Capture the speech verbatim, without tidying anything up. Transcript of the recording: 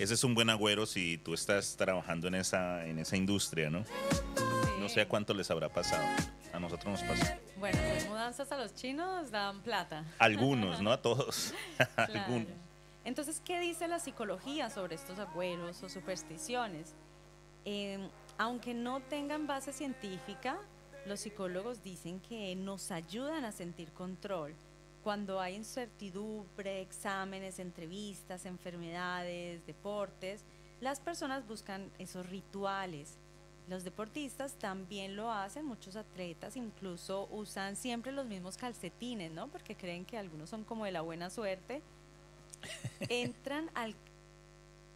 ese es un buen agüero si tú estás trabajando en esa, en esa industria, ¿no? No sé a Sí. cuánto les habrá pasado. A nosotros nos pasó. Bueno, hacer mudanzas a los chinos dan plata. Algunos, no a todos. Claro. Algunos. Entonces, ¿qué dice la psicología sobre estos agüeros o supersticiones? Eh, Aunque no tengan base científica, los psicólogos dicen que nos ayudan a sentir control. Cuando hay incertidumbre, exámenes, entrevistas, enfermedades, deportes, las personas buscan esos rituales. Los deportistas también lo hacen, muchos atletas incluso usan siempre los mismos calcetines, ¿no? Porque creen que algunos son como de la buena suerte. Entran al,